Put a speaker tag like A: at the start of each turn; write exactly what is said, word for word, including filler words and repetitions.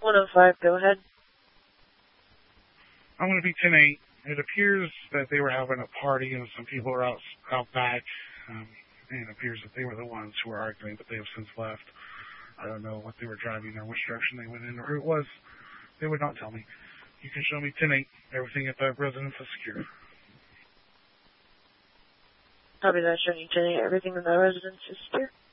A: one oh five, go ahead.
B: I'm going to be ten eight. It appears that they were having a party and some people are out, out back. Um, and it appears that they were the ones who were arguing, but they have since left. I don't know what they were driving or which direction they went in or who it was. They would not tell me. You can show me ten eight. Everything at the residence is secure.
A: Copy that, showing you ten eight. Everything in the residence is secure.